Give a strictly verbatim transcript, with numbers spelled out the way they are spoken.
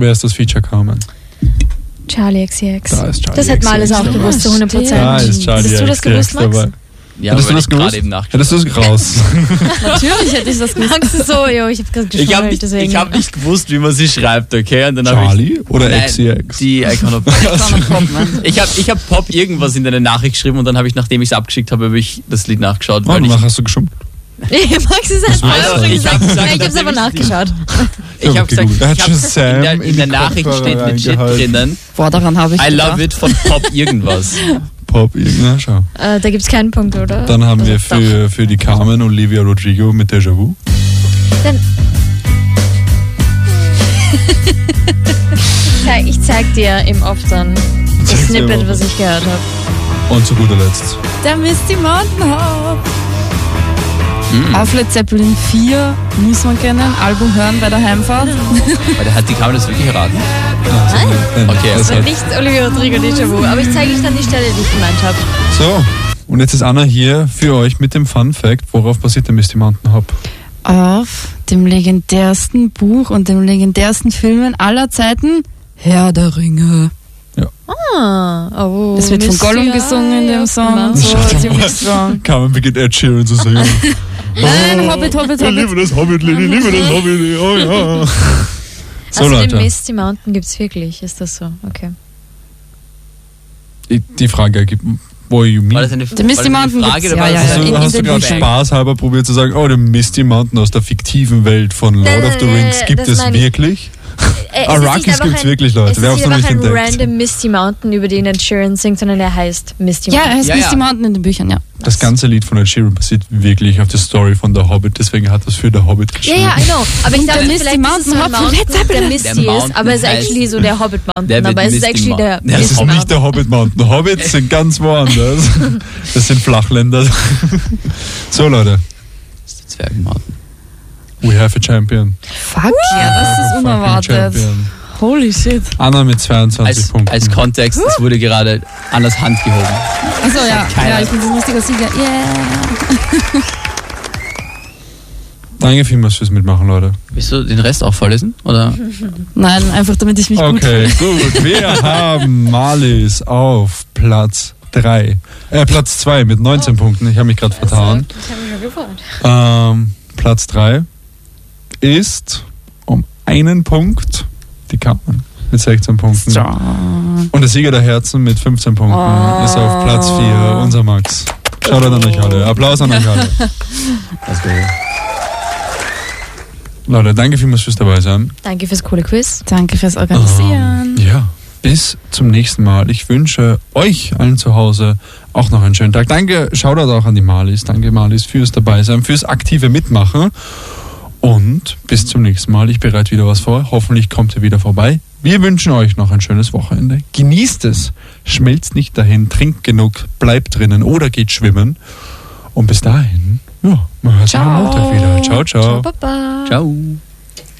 Wer ist das Feature, Carmen? Charlie X C X. Da ist Charlie das hätten wir alles X C X auch gewusst, zu hundert Prozent. Da ist Charlie Hättest du das X C X gewusst, Max? dabei. Ja, Hättest du weil das ich gerade gewusst? eben nachgeschaut. Hättest du es raus? Natürlich hätte ich das gewusst. Max ist so, jo, ich hab gerade Ich habe geschaut, nicht, deswegen. ich hab nicht gewusst, wie man sie schreibt, okay? Und dann hab Charlie ich, oder Nein, X C X? Die Icon of Pop, man. Ich habe ich hab Pop irgendwas in deine Nachricht geschrieben und dann habe ich, nachdem ich es abgeschickt habe, habe ich das Lied nachgeschaut. Oh, Weil ich, danach hast du geschummelt. Max ist halt Also, falsch. ich Ich, hab gesagt, ja, ich hab's nachdem aber ich- nachgeschaut. ich habe gesagt, gegoogelt. Er hat ich schon hab, Sam in der, in in die der Nachricht Kopfhörer steht legit reingehalten. drinnen, Boah, daran habe ich I gedacht. love it von Pop irgendwas. Pop, na schau. Äh, da gibt's keinen Punkt, oder? Dann haben wir Also, für, für die Carmen Olivia Rodrigo mit Déjà-vu. Dann Zeig- ich zeig dir im Off dann das Zeig's dir im Snippet, Off. was ich gehört habe. Und zu guter Letzt. Der Misty Mountain Hop. Mhm. Auf Led Zeppelin vier muss man kennen. Album hören bei der Heimfahrt. Weil der hat die Carmen das wirklich erraten. Also, nein, Okay, das also hat- Nicht Olivia Rodrigo Déjà-vu, aber ich zeige euch dann die Stelle, die ich gemeint habe. So, und jetzt ist Anna hier für euch mit dem Fun Fact. Worauf basiert der Misty Mountain Hop? Auf dem legendärsten Buch und dem legendärsten Filmen aller Zeiten, Herr der Ringe. Ah, oh. Das wird von Misty, Gollum ja, gesungen in ja, dem Song genau. und so. Schau Ziemlich mal. strong. Carmen beginnt Ed Sheeran zu singen. Nein, Hobbit, Hobbit, Ich Hobbit. liebe das Hobbit, ich liebe das Hobbit, oh ja. So, Also Leute, den Misty Mountain gibt's wirklich, ist das so? Okay. die Frage ergibt, what you mean? War das eine, Der Misty war das eine Mountain Frage gibt's, oder war ja, das ja, Hast in- du, in hast du den gerade Büchern. spaßhalber probiert zu sagen, oh, der Misty Mountain aus der fiktiven Welt von Lord Nein, of the nein, Rings nein, gibt das es meine ich. wirklich? Äh, Arrakis es ist nicht einfach gibt's ein- wirklich, Leute. Es Wer ist hat's nicht noch einfach nicht ein entdeckt? random Misty Mountain, über den Ed Sheeran singt, sondern er heißt Misty Ja, Mountain. er heißt Ja, Misty ja. Mountain in den Büchern, ja. Das ganze Lied von Ed Sheeran basiert wirklich auf der Story von der Hobbit, deswegen hat das für der Hobbit Ja, geschrieben. ja, I know. Aber ich Und dachte, der Misty vielleicht ist es so ein Mountain hat von Led Mountain, der Zeppelin. Misty Der ist, aber es ist Mountain actually so der Hobbit Der Mountain. wird Aber es ist Misty actually der Mountain. Das Misty ist nicht Mountain. der Hobbit Mountain. Hobbits sind ganz woanders. Das sind Flachländer. So, Leute. Das ist der Zwergenmountain. We have a champion. Fuck, ja, das ist Fucking unerwartet. champion. Holy shit. Anna mit zweiundzwanzig Als, Punkten. als Kontext, es wurde gerade Annas Hand gehoben. Achso, ja. Keiner. Ja, ich bin so ein lustiger Sieger. Yeah. Danke vielmals fürs Mitmachen, Leute. Willst du den Rest auch vorlesen? Oder? Nein, einfach damit ich mich gut Okay, fühle. gut. Wir haben Marlies auf Platz drei. Äh, Platz zwei mit neunzehn Punkten. Ich habe mich gerade vertan. Ich habe mich schon gefreut. Ähm, Platz drei ist um einen Punkt die Carmen mit sechzehn Punkten. Strong. Und der Sieger der Herzen mit fünfzehn Punkten Oh. ist auf Platz vier, unser Max. Schaut an euch alle. Applaus an euch alle. Also, Leute, danke vielmals fürs dabei sein. Danke fürs coole Quiz. Danke fürs Organisieren. Ähm, ja, bis zum nächsten Mal. Ich wünsche euch allen zu Hause auch noch einen schönen Tag. Danke, Shoutout auch an die Marlies. Danke, Marlies, fürs dabei sein, fürs aktive Mitmachen. Und bis zum nächsten Mal. Ich bereite wieder was vor. Hoffentlich kommt ihr wieder vorbei. Wir wünschen euch noch ein schönes Wochenende. Genießt es. Schmelzt nicht dahin. Trinkt genug. Bleibt drinnen oder geht schwimmen. Und bis dahin, ja, man hört sich am Ciao. Montag wieder. Ciao, ciao. Ciao, Baba. ciao.